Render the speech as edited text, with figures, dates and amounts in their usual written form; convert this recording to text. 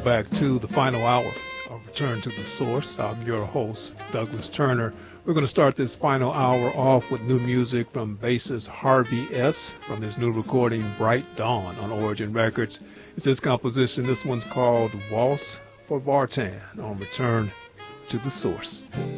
back to the final hour of Return to the Source. I'm your host, Douglas Turner. We're going to start this final hour off with new music from bassist Harvey S. from his new recording, Bright Dawn, on Origin Records. It's his composition. This one's called Waltz for Vartan on Return to the Source.